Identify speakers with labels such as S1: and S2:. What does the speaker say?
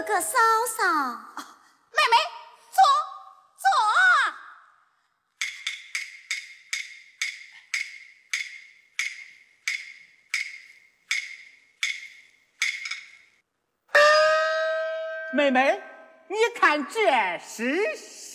S1: 哥嫂嫂。
S2: 妹妹，坐。
S3: 妹妹，你看这是